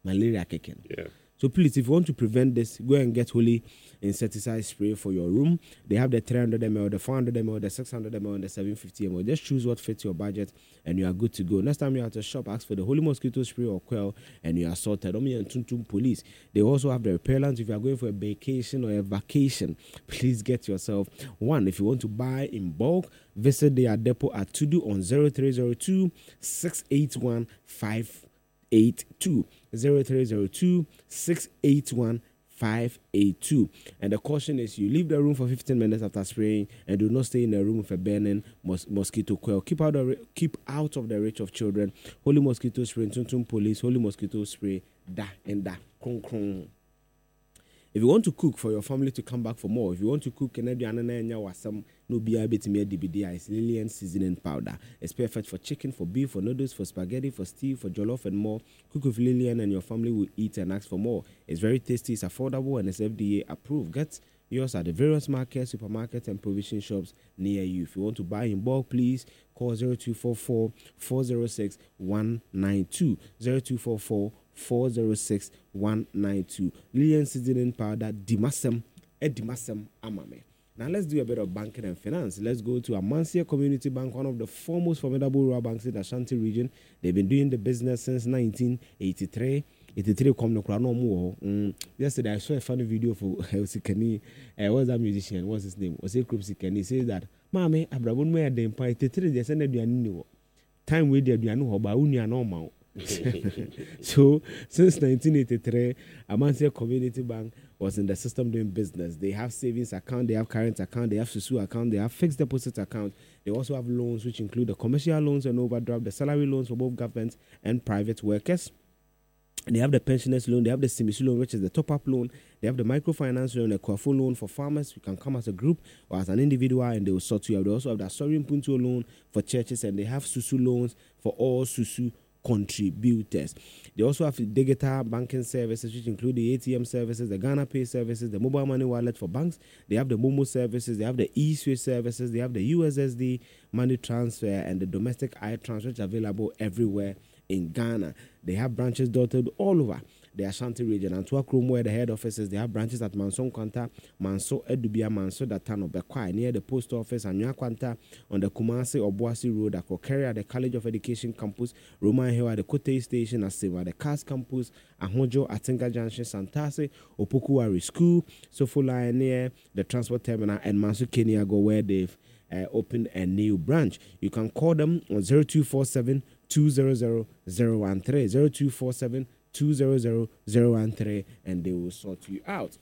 malaria kicking. Yeah. So please, if you want to prevent this, go and get Holy insecticide spray for your room. They have the 300 ml, the 400 ml, the 600 ml, and the 750 ml. Just choose what fits your budget, and you are good to go. Next time you're at a shop, ask for the Holy mosquito spray or Quell, and you are sorted. Omi and Tuntum Police. They also have the repellent. If you are going for a vacation or a vacation, please get yourself one. If you want to buy in bulk, visit their depot at Tudu on 0302 681 582. 0302 681 582. And the caution is you leave the room for 15 minutes after spraying and do not stay in the room with a burning mosquito coil. Keep out of the reach of children. Holy mosquito spray, Tuntum Police, Holy mosquito spray, da and da. Krong krong. If you want to cook for your family to come back for more, if you want to cook and no be able to make DBD is Lillian seasoning powder. It's perfect for chicken, for beef, for noodles, for spaghetti, for stew, for jollof and more. Cook with Lillian and your family will eat and ask for more. It's very tasty, it's affordable, and it's FDA approved. Get yours at the various markets, supermarkets, and provision shops near you. If you want to buy in bulk, please call 0244 406 192. 0244 406 192. Lillian seasoning powder, Dimasem Amame. Now let's do a bit of banking and finance. Let's go to Amansia Community Bank, one of the foremost formidable rural banks in the Ashanti region. They've been doing the business since 1983. 83 come no. Yesterday I saw a funny video for Sikani. What's that musician? What's his name? Was it Krup Sikani? He says that Mame Abrabun me at the Empire 83 they send you time with the Duanu Hoba Unia normal. So since 1983, Amansia Community Bank was in the system doing business. They have savings account, they have current account, they have Susu account, they have fixed deposit account. They also have loans which include the commercial loans and overdraft, the salary loans for both government and private workers. They have the pensioners loan, they have the Simisu loan, which is the top-up loan. They have the microfinance loan, a Kwafu loan for farmers. You can come as a group or as an individual and they will sort you out. They also have the Asorium Punto loan for churches, and they have Susu loans for all Susu contributors. They also have digital banking services, which include the ATM services, the Ghana Pay services, the mobile money wallet for banks. They have the Momo services, they have the eSwitch services, they have the USSD money transfer, and the domestic iTransfer, which are available everywhere in Ghana. They have branches dotted all over the Ashanti region. And Tuakrum, where the head office is, they have branches at Manson Kwanta, Manso Edubia, Manso Datano, Bekwai, near the post office, and Kwanta on the Kumasi or Boasi Road, Akokeri at the College of Education campus, Roman Hill at the Kote Station, Asiva at the CAS campus, Ahonjo, Atinga Junction, Santase, Opokuwari School, Sofula near the transport terminal, and Manso Keniago, where they've opened a new branch. You can call them on 0247 200 013, 0247 200 013, and they will sort you out.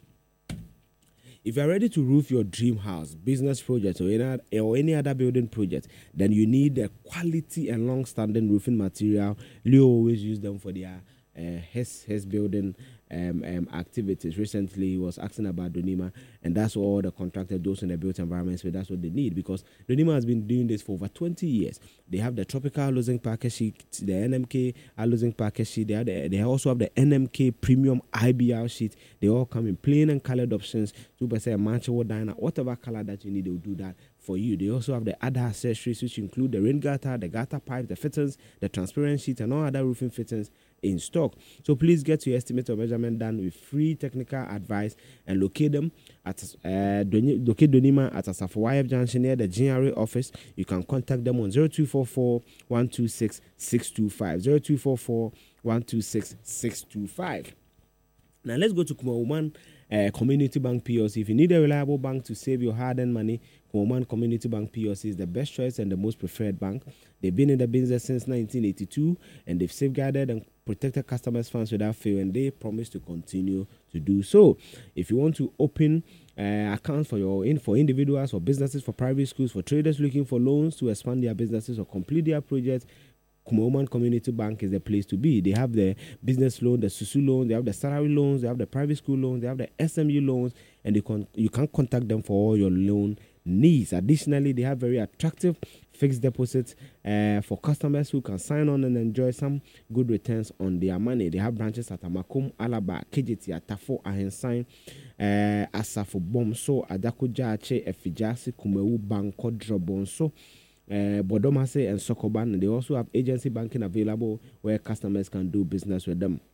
If you are ready to roof your dream house, business project, or any other building project, then you need a quality and long-standing roofing material. Leo always use them for their his building activities. Recently, he was asking about Donima, and that's what all the contractors, those in the built environments, that's what they need, because Donima has been doing this for over 20 years. They have the tropical losing package sheet, the NMK losing package sheet. They also have the NMK premium IBR sheet. They all come in plain and colored options. 2% match or diner, whatever color that you need, they'll do that for you. They also have the other accessories, which include the rain gutter, the gutter pipe, the fittings, the transparent sheet, and all other roofing fittings in stock. So please get your estimate or measurement done with free technical advice and locate them at Donima at Asafo YF Junction near the GRA office. You can contact them on 0244 126 625. 0244 126 625. Now let's go to Kumawoman Community Bank PLC. If you need a reliable bank to save your hard-earned money, Kumawoman Community Bank PLC is the best choice and the most preferred bank. They've been in the business since 1982, and they've safeguarded and protected customers' funds without fail, and they promise to continue to do so. If you want to open accounts for individuals, for businesses, for private schools, for traders looking for loans to expand their businesses or complete their projects, Kumawoman Community Bank is the place to be. They have the business loan, the Susu loan, they have the salary loans, they have the private school loans, they have the SMU loans, and you can contact them for all your loan needs. Additionally, they have very attractive fixed deposits for customers who can sign on and enjoy some good returns on their money. They have branches at Amakum, Alaba, KJT, Atafo, Ahensan, Asafo Bomso, Adakujache, Efijasi, Kumewu, Banko, Drobonso, Bodomase, and Sokoban. And they also have agency banking available where customers can do business with them.